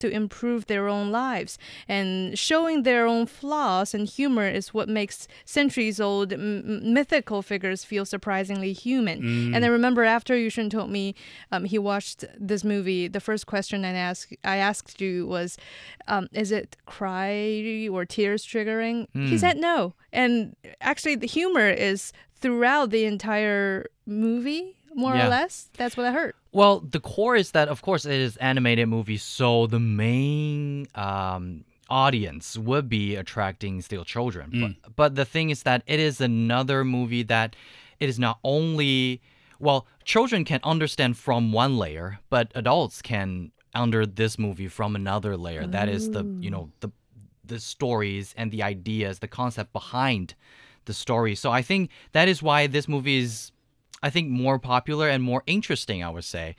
to improve their own lives. And showing their own flaws and humor is what makes centuries-old mythical figures feel surprisingly human. And I remember after Yushun told me he watched this movie, the first question I asked you was, is it cry or tears triggering? He said no. And actually the humor is throughout the entire movie, more or less. That's what I heard. Well, the core is that, of course, it is animated movie, so the main audience would be attracting still children. But the thing is that it is another movie that it is not only... Well, children can understand from one layer, but adults can under this movie from another layer. That is the stories and the ideas, the concept behind the story. So I think that is why this movie is, I think, more popular and more interesting, I would say.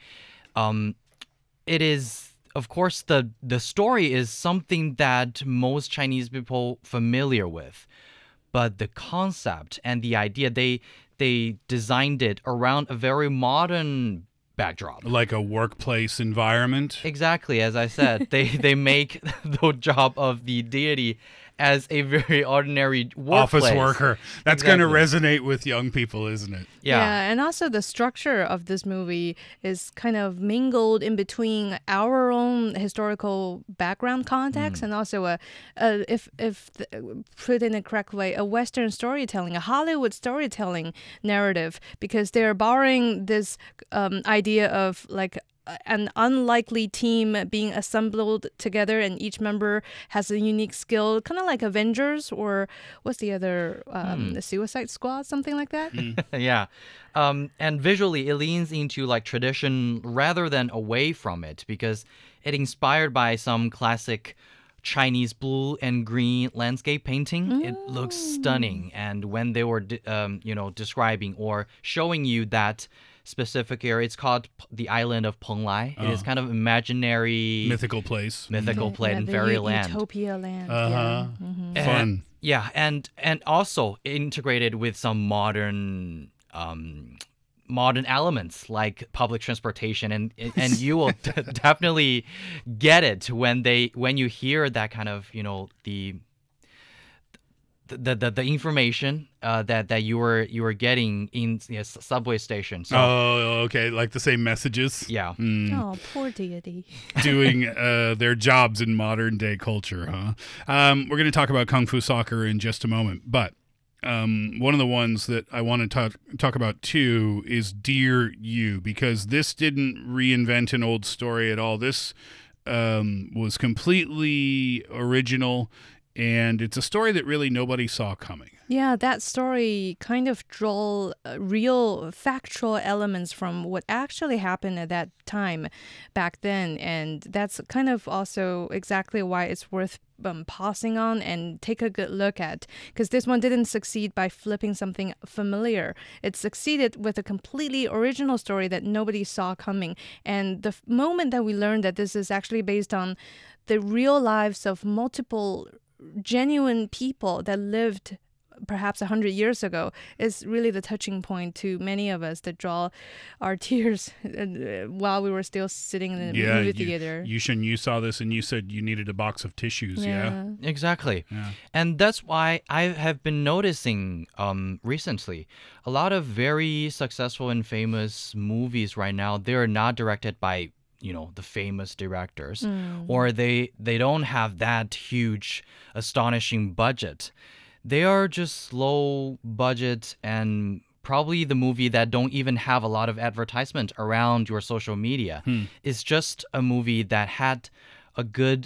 It is, of course, the story is something that most Chinese people familiar with, but the concept and the idea, they designed it around a very modern backdrop. Like a workplace environment? Exactly, as I said. they make the job of the deity as a very ordinary workplace. Office worker. That's going to resonate with young people, isn't it? Yeah, and also the structure of this movie is kind of mingled in between our own historical background context and also if put in a correct way, a Western storytelling, a Hollywood storytelling narrative, because they're borrowing this idea of like an unlikely team being assembled together and each member has a unique skill, kind of like Avengers or what's the other, the Suicide Squad, something like that. Yeah. And visually it leans into like tradition rather than away from it, because it inspired by some classic Chinese blue and green landscape painting. It looks stunning. And when they were describing or showing you that specific area, it's called the island of Penglai. It is kind of imaginary mythical place in fairyland, utopia land. Fun. Yeah, and also integrated with some modern elements like public transportation, and you will definitely get it when you hear that kind of the information that you were getting in subway station. So, okay, like the same messages. Yeah. Oh, poor deity. Doing their jobs in modern day culture, huh? We're going to talk about Kung Fu Soccer in just a moment, but one of the ones that I want to talk about too is Dear You, because this didn't reinvent an old story at all. This was completely original. And it's a story that really nobody saw coming. Yeah, that story kind of draw real factual elements from what actually happened at that time back then. And that's kind of also exactly why it's worth pausing on and take a good look at. Because this one didn't succeed by flipping something familiar. It succeeded with a completely original story that nobody saw coming. And the moment that we learned that this is actually based on the real lives of multiple genuine people that lived perhaps 100 years ago is really the touching point to many of us that draw our tears while we were still sitting in the movie theater. Yushin, you saw this and you said you needed a box of tissues, yeah? Exactly. Yeah. And that's why I have been noticing recently a lot of very successful and famous movies right now, they're not directed by the famous directors, or they don't have that huge, astonishing budget. They are just low budget and probably the movie that don't even have a lot of advertisement around your social media. It's just a movie that had a good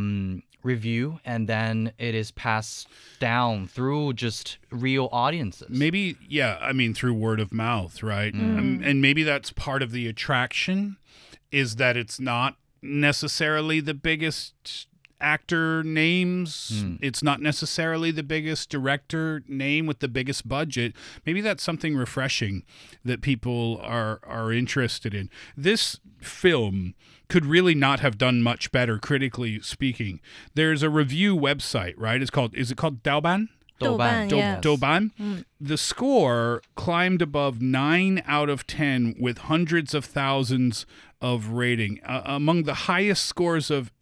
review, and then it is passed down through just real audiences. Maybe, through word of mouth, right? And maybe that's part of the attraction, is that it's not necessarily the biggest actor names. It's not necessarily the biggest director name with the biggest budget. Maybe that's something refreshing that people are interested in. This film could really not have done much better, critically speaking. There's a review website, right? Is it called Douban? Douban. The score climbed above 9 out of 10 with hundreds of thousands of rating, among the highest scores of